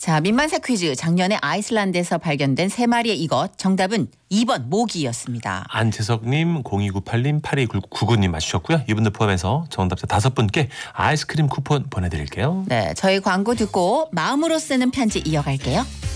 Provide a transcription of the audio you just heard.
자, 민만사 퀴즈. 작년에 아이슬란드에서 발견된 3마리의 이것. 정답은 2번 모기였습니다. 안채석님, 0298님, 8299님 맞추셨고요. 이분들 포함해서 정답자 5분께 아이스크림 쿠폰 보내드릴게요. 네, 저희 광고 듣고 마음으로 쓰는 편지 이어갈게요.